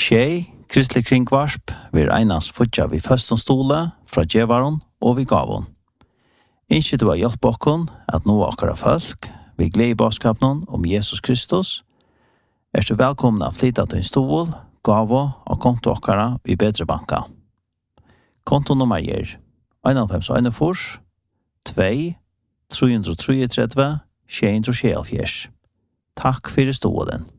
Tjej, kristelig kringvarsp, vi einans futja vi føston stole, fra djevaron og vi gavon. Innskje du har hjelp okkon at nå akkara folk, vi gleder i bådskapen om Jesus Kristus, du velkomna flytta til en stol, gavo og konto akkara i bedre banka. Kontonummer er 91 2 333 674. Takk for stolen.